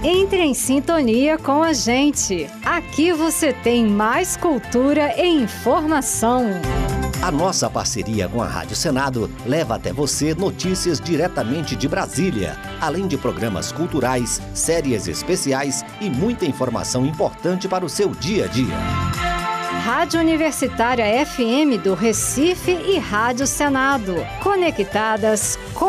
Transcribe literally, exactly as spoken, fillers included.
Entre em sintonia com a gente. Aqui você tem mais cultura e informação. A nossa parceria com a Rádio Senado leva até você notícias diretamente de Brasília, além de programas culturais, séries especiais e muita informação importante para o seu dia a dia. Rádio Universitária F M do Recife e Rádio Senado, conectadas com